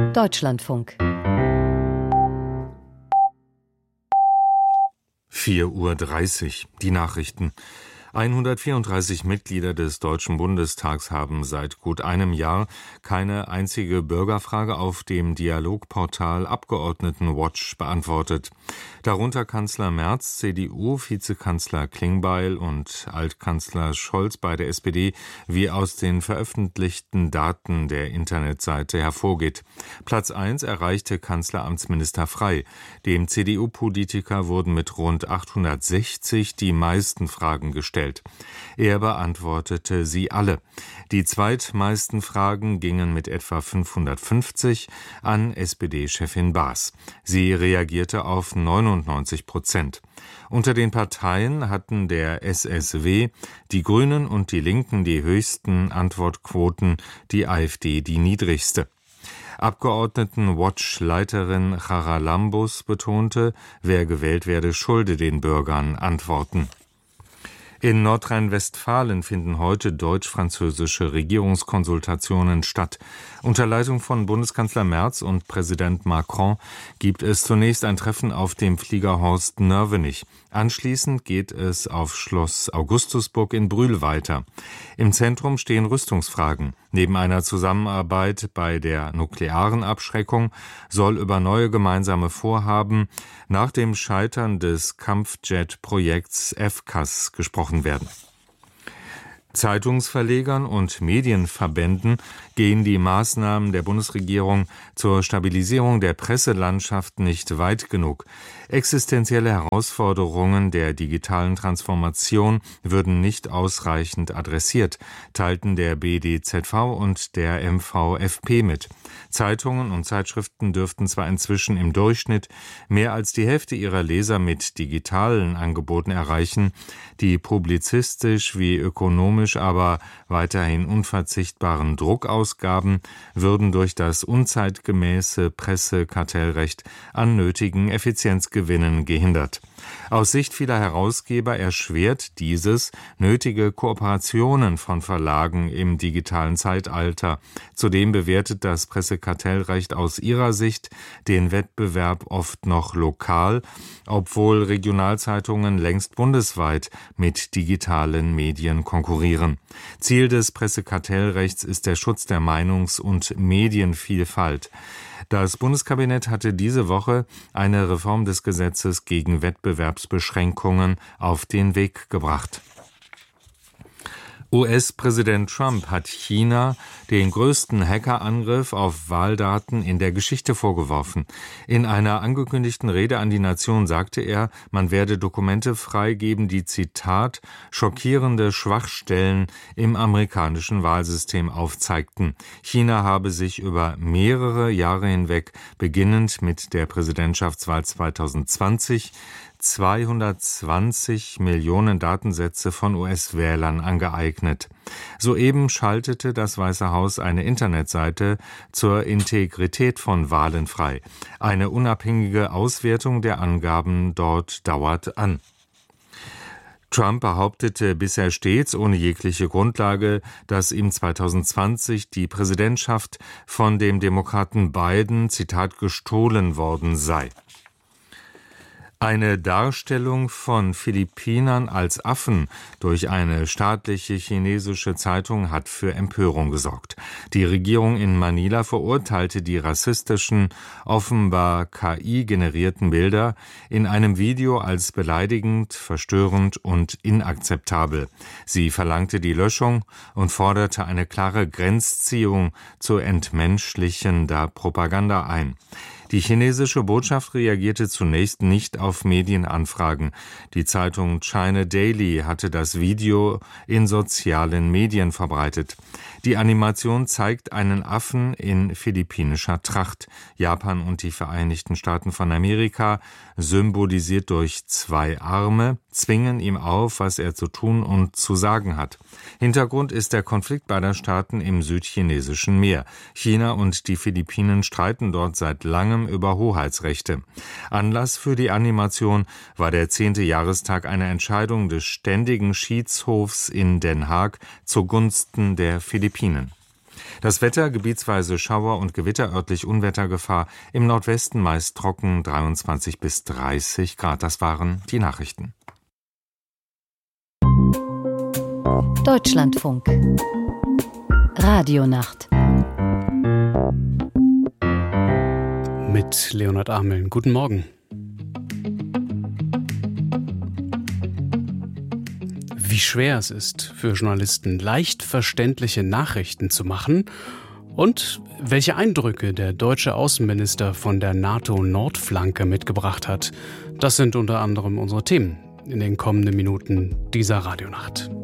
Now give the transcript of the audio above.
Deutschlandfunk. 4:30 Uhr, die Nachrichten. 134 Mitglieder des Deutschen Bundestags haben seit gut einem Jahr keine einzige Bürgerfrage auf dem Dialogportal Abgeordnetenwatch beantwortet. Darunter Kanzler Merz, CDU, Vizekanzler Klingbeil und Altkanzler Scholz bei der SPD, wie aus den veröffentlichten Daten der Internetseite hervorgeht. Platz 1 erreichte Kanzleramtsminister Frey. Dem CDU-Politiker wurden mit rund 860 die meisten Fragen gestellt. Er beantwortete sie alle. Die zweitmeisten Fragen gingen mit etwa 550 an SPD-Chefin Baas. Sie reagierte auf 99%. Unter den Parteien hatten der SSW, die Grünen und die Linken die höchsten Antwortquoten, die AfD die niedrigste. Abgeordnetenwatch-Leiterin Charalambous betonte, wer gewählt werde, schulde den Bürgern Antworten. In Nordrhein-Westfalen finden heute deutsch-französische Regierungskonsultationen statt. Unter Leitung von Bundeskanzler Merz und Präsident Macron gibt es zunächst ein Treffen auf dem Flieger Horst Nörvenich. Anschließend geht es auf Schloss Augustusburg in Brühl weiter. Im Zentrum stehen Rüstungsfragen. Neben einer Zusammenarbeit bei der nuklearen Abschreckung soll über neue gemeinsame Vorhaben nach dem Scheitern des Kampfjet-Projekts FCAS gesprochen werden. Zeitungsverlegern und Medienverbänden gehen die Maßnahmen der Bundesregierung zur Stabilisierung der Presselandschaft nicht weit genug. Existenzielle Herausforderungen der digitalen Transformation würden nicht ausreichend adressiert, teilten der BDZV und der MVFP mit. Zeitungen und Zeitschriften dürften zwar inzwischen im Durchschnitt mehr als die Hälfte ihrer Leser mit digitalen Angeboten erreichen, die publizistisch wie ökonomisch aber weiterhin unverzichtbaren Druckausgaben würden durch das unzeitgemäße Pressekartellrecht an nötigen Effizienzgewinnen gehindert. Aus Sicht vieler Herausgeber erschwert dieses nötige Kooperationen von Verlagen im digitalen Zeitalter. Zudem bewertet das Pressekartellrecht aus ihrer Sicht den Wettbewerb oft noch lokal, obwohl Regionalzeitungen längst bundesweit mit digitalen Medien konkurrieren. Ziel des Pressekartellrechts ist der Schutz der Meinungs- und Medienvielfalt. Das Bundeskabinett hatte diese Woche eine Reform des Gesetzes gegen Wettbewerbsbeschränkungen auf den Weg gebracht. US-Präsident Trump hat China den größten Hackerangriff auf Wahldaten in der Geschichte vorgeworfen. In einer angekündigten Rede an die Nation sagte er, man werde Dokumente freigeben, die, Zitat, schockierende Schwachstellen im amerikanischen Wahlsystem aufzeigten. China habe sich über mehrere Jahre hinweg, beginnend mit der Präsidentschaftswahl 2020, 220 Millionen Datensätze von US-Wählern angeeignet. Soeben schaltete das Weiße Haus eine Internetseite zur Integrität von Wahlen frei. Eine unabhängige Auswertung der Angaben dort dauert an. Trump behauptete bisher stets ohne jegliche Grundlage, dass ihm 2020 die Präsidentschaft von dem Demokraten Biden, Zitat, gestohlen worden sei. Eine Darstellung von Philippinern als Affen durch eine staatliche chinesische Zeitung hat für Empörung gesorgt. Die Regierung in Manila verurteilte die rassistischen, offenbar KI-generierten Bilder in einem Video als beleidigend, verstörend und inakzeptabel. Sie verlangte die Löschung und forderte eine klare Grenzziehung zur entmenschlichender Propaganda ein. Die chinesische Botschaft reagierte zunächst nicht auf Medienanfragen. Die Zeitung China Daily hatte das Video in sozialen Medien verbreitet. Die Animation zeigt einen Affen in philippinischer Tracht. Japan und die Vereinigten Staaten von Amerika, symbolisiert durch 2 Arme, zwingen ihm auf, was er zu tun und zu sagen hat. Hintergrund ist der Konflikt beider Staaten im südchinesischen Meer. China und die Philippinen streiten dort seit langem über Hoheitsrechte. Anlass für die Animation war der 10. Jahrestag einer Entscheidung des Ständigen Schiedshofs in Den Haag zugunsten der Philippinen. Das Wetter: gebietsweise Schauer und Gewitter, örtlich Unwettergefahr, im Nordwesten meist trocken, 23 bis 30 Grad. Das waren die Nachrichten. Deutschlandfunk Radionacht mit Leonhard Ameln. Guten Morgen. Wie schwer es ist für Journalisten, leicht verständliche Nachrichten zu machen und welche Eindrücke der deutsche Außenminister von der NATO-Nordflanke mitgebracht hat, das sind unter anderem unsere Themen in den kommenden Minuten dieser Radionacht.